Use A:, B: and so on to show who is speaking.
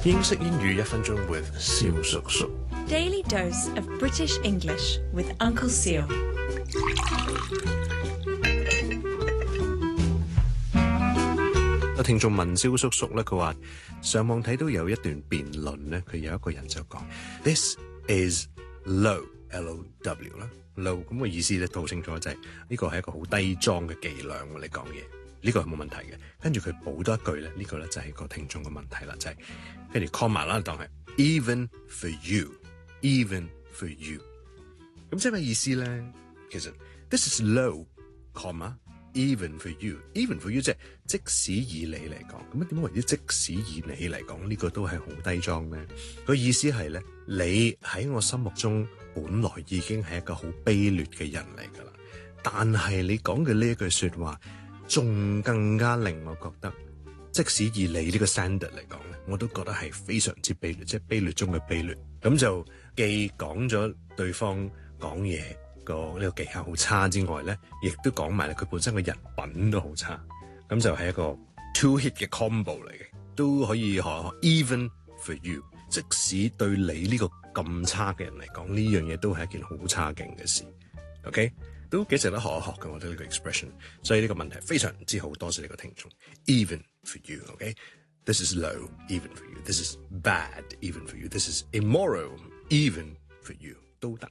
A: 英式英語1分鐘 with 蕭叔叔。
B: Daily dose of British English with Uncle Seal.
A: 有聽眾問蕭叔叔咧，佢話上網睇到有一段辯論咧，佢有一個人就講 This is low L-O-W 啦 low 咁個意思咧好清楚，就係呢個係一個好低裝嘅伎倆喎，你講嘢呢個係冇問題嘅。跟住佢補多一句咧，呢個咧就係個聽眾嘅問題啦，就係跟住 comma 啦，當係 even for you 咁即係咩意思咧？其實 this is low comma even for you 即係即使以你嚟講，咁點解為之即使以你嚟講呢個都係好低裝咧？個意思係咧，你喺我心目中本來已經係一個好卑劣嘅人嚟㗎啦，但係你講嘅呢一句説話，仲更加令我覺得，即使以你呢個 standard 嚟講咧，我都覺得係非常之卑劣，即係卑劣中嘅卑劣。咁就既講咗對方講嘢呢個技巧好差之外咧，亦都講埋咧佢本身嘅人品都好差。咁就係一個 two hit 嘅 combo 嚟嘅，都可以學 even for you。即使對你呢個咁差嘅人嚟講，呢樣嘢都係一件好差勁嘅事。OK， 都幾值得學一學嘅，我覺得呢個 expression。所以呢個問題非常之好，多謝呢個聽眾。Even for you， OK，this is low even for you，this is bad even for you，this is immoral even for you， 都得。